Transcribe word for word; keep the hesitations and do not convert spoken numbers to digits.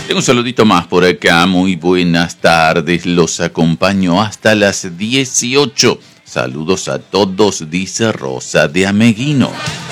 Tengo un saludito más por acá. Muy buenas tardes. Los acompaño hasta las dieciocho. Saludos a todos, dice Rosa de Ameguino.